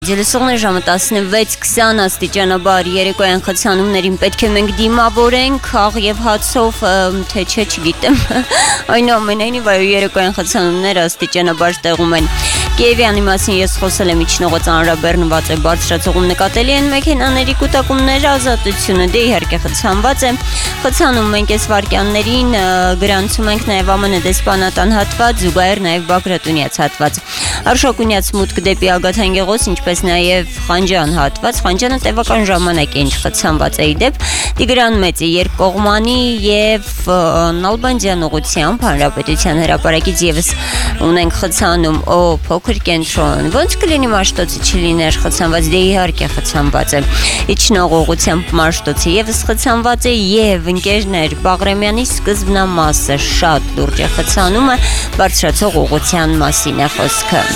Ելսողներ ժամը 16-20 աստիճանաբար երեկոյան խցանումներին պետք է մենք դիմավորենք աղ եւ հացով թե չէ չգիտեմ այնուամենայնիվ երեկոյան խցանումները աստիճանաբար տեղում են Կիևյանի մասին ես խոսել եմ իջնողը ծանրաբեռնված է բարձրացողում նկատելի են մեքենաների կուտակումներ ազատությունը դե իհարկե խցանված է խցանում մենք այս վարկյաններին գրանցում ենք նաեւ ԱՄՆ դեսպանատան հատված զուգահեռ նաեւ Բագրատունյաց հատված Արշակունյաց մուտք դեպի Ագաթան Գեղոց ինչպես նաեւ Խանջան հատված Խանջանը տևական ժամանակ է ինչ խցանված է իդեպ Տիգրան Մեծի երկկողմանի եւ Նալբանդյան ուղղությամբ հանրապետության հրապարակից եւս ունենք խցանում օ փոքր կենտրոն ոնց կլինի Մաշտոցի չլիներ խցանված դե իհարկե խցանված է իջնող ուղղությամբ Մաշտոցի եւս խցանված է եւ ընկերներ Բաղրամյանի սկզբնամասը շատ լուրջ է խցանումը բարձրացող ուղղության մասին է խոսքը